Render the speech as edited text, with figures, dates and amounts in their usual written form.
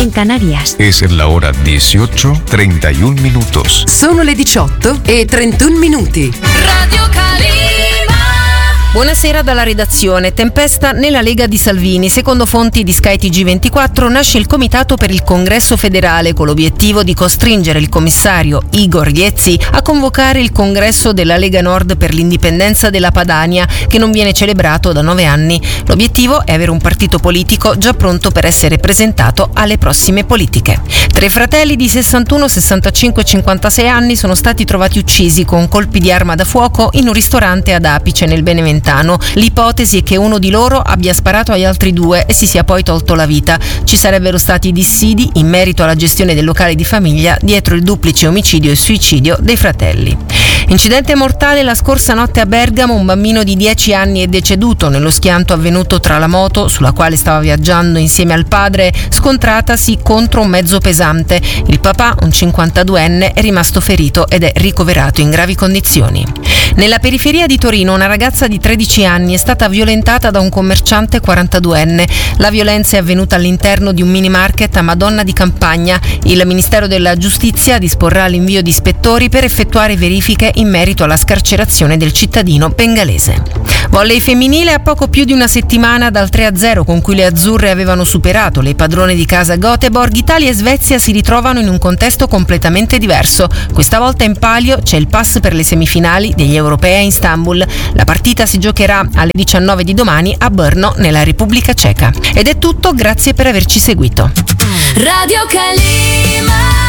en Canarias. Es la hora 18:31 minutos. Sono le 18:31 minuti. Radio Calima. Buonasera dalla redazione. Tempesta nella Lega di Salvini. Secondo fonti di Sky TG24 nasce il Comitato per il Congresso Federale con l'obiettivo di costringere il commissario Igor Iezzi a convocare il congresso della Lega Nord per l'indipendenza della Padania, che non viene celebrato da 9 anni. L'obiettivo è avere un partito politico già pronto per essere presentato alle prossime politiche. 3 fratelli di 61, 65 e 56 anni sono stati trovati uccisi con colpi di arma da fuoco in un ristorante ad Apice nel Beneventano. L'ipotesi è che uno di loro abbia sparato agli altri 2 e si sia poi tolto la vita. Ci sarebbero stati dissidi in merito alla gestione del locale di famiglia dietro il duplice omicidio e suicidio dei fratelli. Incidente mortale la scorsa notte a Bergamo. Un bambino di 10 anni è deceduto nello schianto avvenuto tra la moto sulla quale stava viaggiando insieme al padre, scontratasi contro un mezzo pesante. Il papà, un 52enne, è rimasto ferito ed è ricoverato in gravi condizioni. Nella periferia di Torino una ragazza di 13 anni è stata violentata da un commerciante 42enne. La violenza è avvenuta all'interno di un mini market a Madonna di Campagna. Il Ministero della Giustizia disporrà l'invio di ispettori per effettuare verifiche in merito alla scarcerazione del cittadino bengalese. Volley femminile. A poco più di una settimana dal 3-0 con cui le azzurre avevano superato le padrone di casa Göteborg, Italia e Svezia si ritrovano in un contesto completamente diverso. Questa volta in palio c'è il pass per le semifinali degli europei a Istanbul. La partita si giocherà alle 19 di domani a Brno, nella Repubblica Ceca. Ed è tutto, grazie per averci seguito. Radio Calima.